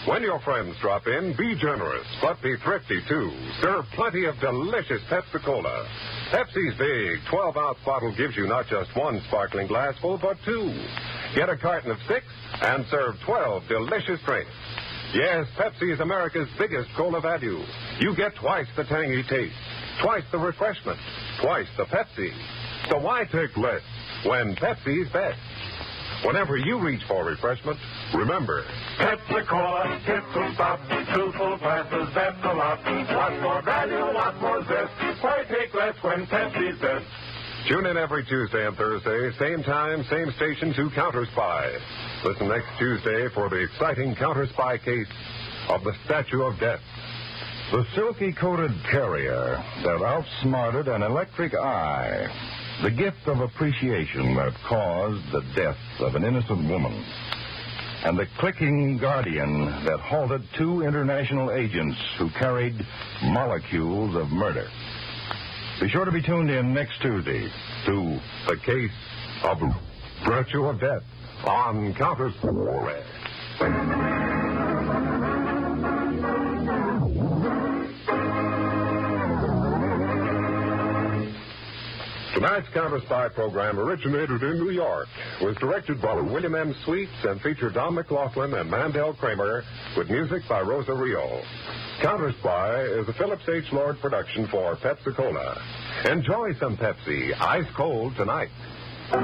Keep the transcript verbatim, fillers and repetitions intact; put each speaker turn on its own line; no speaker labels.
When your friends drop in, be generous, but be thrifty, too. Serve plenty of delicious Pepsi-Cola. Pepsi's big twelve-ounce bottle gives you not just one sparkling glassful, but two. Get a carton of six and serve twelve delicious drinks. Yes, Pepsi is America's biggest cola value. You get twice the tangy taste, twice the refreshment, twice the Pepsi. So why take less when Pepsi's best? Whenever you reach for refreshment, remember,
Pepsi-Cola, hits will stop, two full glasses, that's a lot. What more value, what more zest? Why take less when Pepsi's best?
Tune in every Tuesday and Thursday, same time, same station to Counter Spy. Listen next Tuesday for the exciting Counter Spy case of the Statue of Death.
The silky-coated carrier that outsmarted an electric eye. The gift of appreciation that caused the death of an innocent woman. And the clicking guardian that halted two international agents who carried molecules of murder. Be sure to be tuned in next Tuesday to
The Case of Statue of Death on Counter Spy. Tonight's Counter Spy program originated in New York, was directed by William M. Sweets, and featured Don McLaughlin and Mandel Kramer, with music by Rosa Rio. Counter Spy is a Phillips H. Lord production for Pepsi-Cola. Enjoy some Pepsi, ice cold tonight.